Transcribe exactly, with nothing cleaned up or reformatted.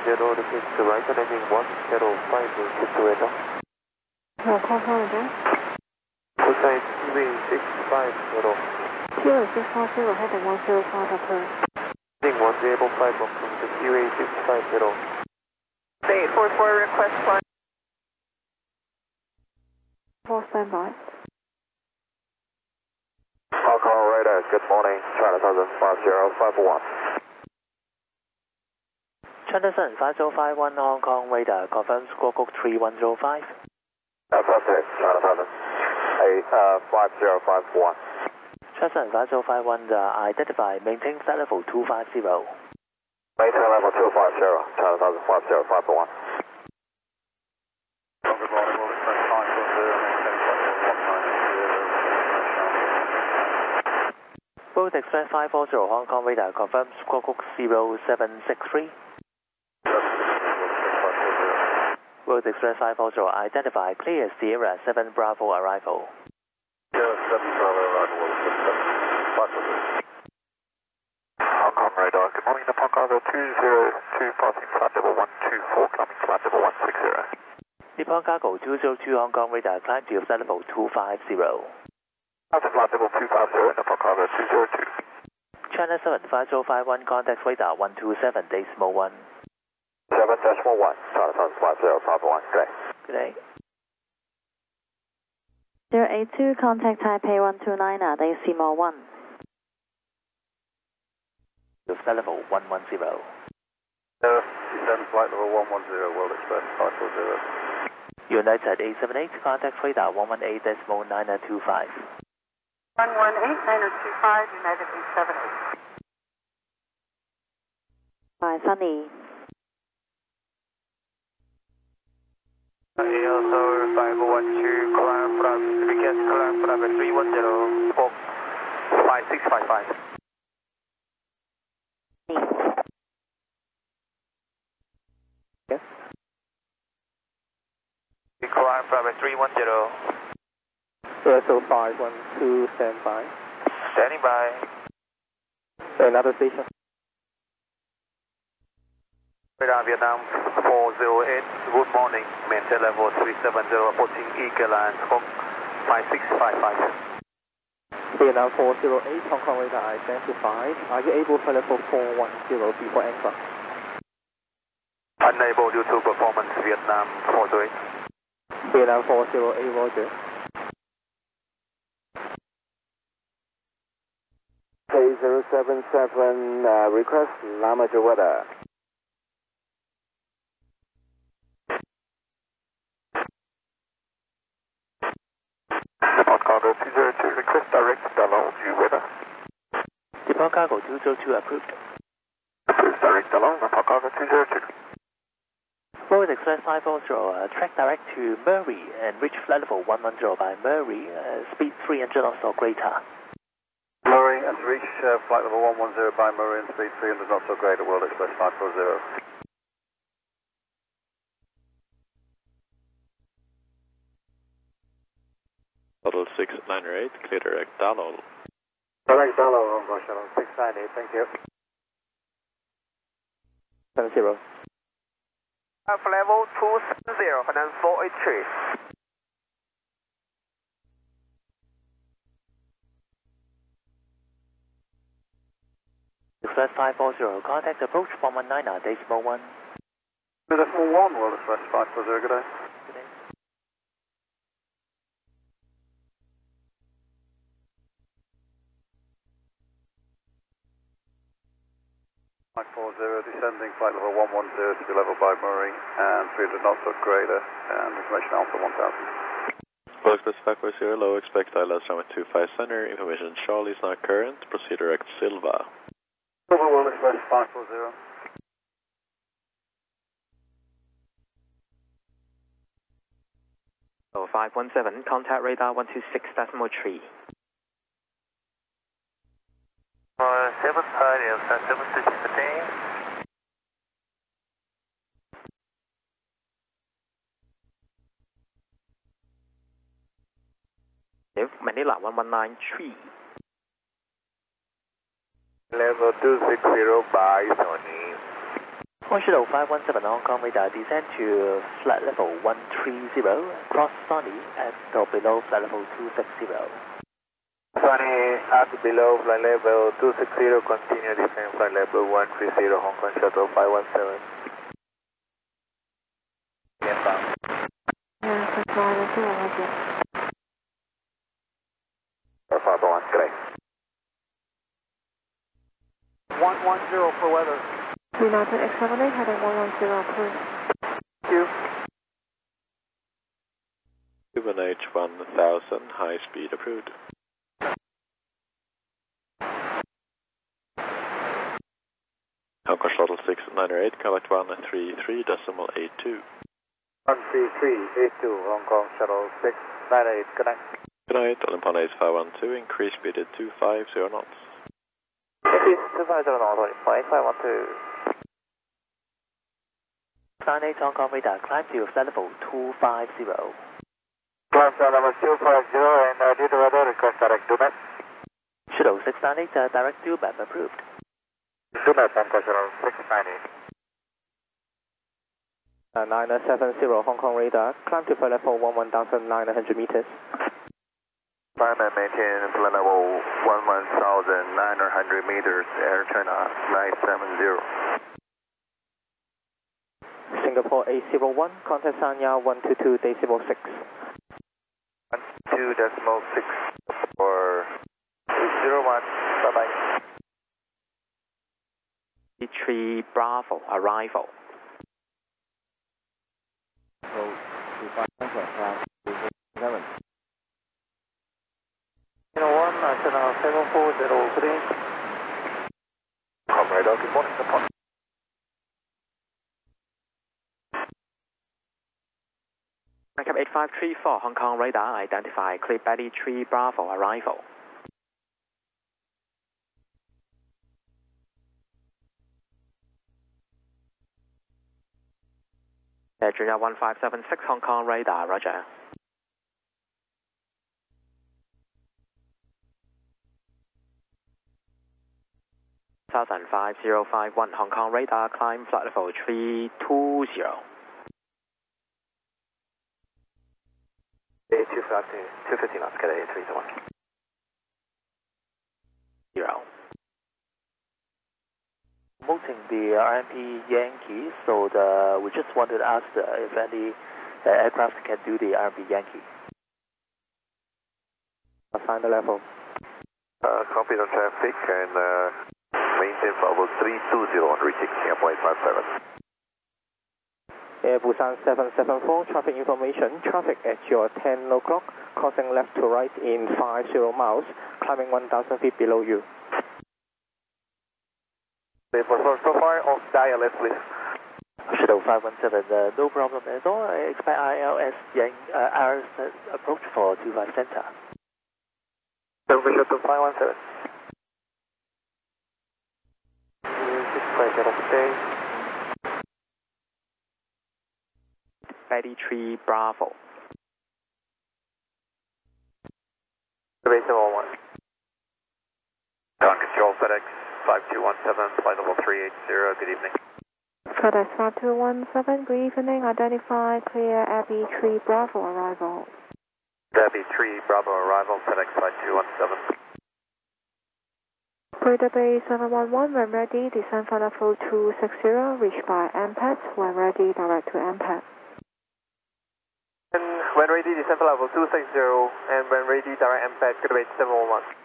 zero, repeat to right, landing one zero five, keep to weather. No, confirm again. Cosine T V six five zero. T V six five zero, heading one zero five approach. Heading one zero five, approach to T V six five zero. eight four four, request one. four standby. Hong Kong radar, good morning, China Southern five zero five one. China Southern five zero five one, Hong Kong radar, confirm squawk code three one zero five. Affirmative, China Southern eight, uh, five zero five one. China Southern five zero five one, uh, identify, maintain flight level two five zero. Maintain level two five zero, China Southern five zero five one. Good morning, will express five four zero, maintain flight level one nine zero. Road Express five four zero, Hong Kong radar, confirm squawk code zero seven six three. Road Express five four zero, identify, clear Sierra seven Bravo arrival. Sierra seven Bravo arrival, will express five four zero. Hong Kong radar, good morning, Nippon Cargo two zero two, passing flight level one two four, climbing flight level one six zero. Nippon Cargo two zero two, Hong Kong radar, climb to flight level two five zero. After flight level two five zero, Nippon Cargo two zero two. China Southern five zero five one, contact radar one two seven, decimal one. seven decimal one, China Southern five zero five one, good day. Good day. zero eight two, contact Taipei one two nine, decimal one. To flight level one one zero. Uh, descend flight level one one zero, World Express five four zero. United eight seven eight, contact radar one one eight decimal nine two five. one one eight, nine two five, United eight seven eight. Bye, Sunny. Also five one two, climb Bravo, request climb Bravo three one zero, squawk five six five five. Yes. Climb Bravo three one zero. So five one two, stand by. Standing by. Another station. Radar Vietnam four zero eight, good morning, maintain level three seven zero, approaching Eagle and squawk five six five five. Vietnam four zero eight, Hong Kong radar identified. Are you able to fly level four one zero before anchor? Unable due to performance, Vietnam four zero eight. Vietnam four zero eight, roger. K zero seven seven, uh, request Lamager weather. Nippon Cargo two zero two, request direct Dalong due weather. Nippon Cargo two zero two approved. Approved direct Dalong, Nippon Cargo two zero two. Road Express five four zero, uh, track direct to Murray and reach flight level one one zero by Murray, uh, speed three hundred knots or greater. Murray and to reach uh, flight level one one zero by Murray and speed three hundred knots or greater, World Express five four zero. Total six nine eight, clear direct Dalol. Direct Dalol, Hong Kong Channel six nine eight, thank you. seven zero. Uh, level two seven zero, and then four eight three. Express five four zero, contact approach one one nine, decimal one. Decimal one, World Express five four zero, good day. Good day. five four zero, descending flight level one one zero to be level by Murray and three hundred knots or greater, and information Alpha one thousand. World Express five four zero, low, expect I L S runway two five center, information Charlie is not current, proceed direct Silva. Silva, World Express five four zero. Oh, five one seven, contact radar one two six decimal three. Uh, seven five, seven six fifteen. Manila one one nine three. Level two six zero by Sony. One Shadow five one seven Hong Kong radar, descend to flight level one three zero, cross Sunny at or below flight level two six zero. Sunny at below flight level two six zero, continue descend flight level one three zero, Hong Kong Shuttle five one seven. Inbound. Yeah, that's why I do like it. Alpha one, correct. one one zero for weather. United X seven eight heading one one zero, please. Thank you. Cuban H one thousand, high speed approved. Hong Kong Shuttle six nine eight, contact one three three decimal eight two. one three three eight two, Hong Kong Shuttle six nine eight, connect. Good night, Olympic Ace five one two, increase speed to two five zero knots. Increase two five zero knots, Olympic five one two. nine eight Hong Kong radar, climb to flight level two five zero. Climb to level two five zero and uh, due to weather, request direct do map. Shadow six nine eight, uh, direct dual map approved. Do map, Hong Kong Shuttle six nine eight. Uh, nine seven zero Hong Kong radar, climb to flight level one one thousand nine hundred meters. Climb and maintain flight level one one thousand nine hundred meters, Air China nine seven zero. Singapore eight zero one, contact Sanya one two two decimal six. one two decimal six for eight zero one, bye bye. three Bravo, arrival. one, National seven four zero three. Comrade, good morning, upon. Backup eight five three four Hong Kong radar, identify clear belly three Bravo, arrival. Uh, Junior one five seven six Hong Kong radar, roger. five zero five one Hong Kong radar, climb flight level three two zero. two fifty knots, get a three to one. Zero. Promoting the R M P Yankee, so the, we just wanted to ask uh, if any uh, aircraft can do the R M P Yankee. Find the level. Uh, copy the traffic and uh, maintain level three two zero on reaching Singapore eight five seven. Air Busan seven seven four, traffic information, traffic at your ten o'clock, crossing left to right in five zero miles, climbing one thousand feet below you. So far, off dial left, please. Shadow five one seven, uh, no problem at all. I expect I L S Yang, uh, R S uh, approach for two five center. Silver Shuttle five one seven. six five zero, stay. Belly three Bravo. Base level one. Ground control, FedEx five two one seven, flight level three eight zero, good evening. FedEx five two one seven, good evening. Identify clear Abbey three Bravo arrival. Abbey three Bravo arrival, FedEx five two one seven. Breeder Bay seven one one, when ready, descend for level two six zero, reach by M P A T. When ready, direct to M P A T. And when ready, descend for level two six zero, and when ready, direct M P A T, good seven one one.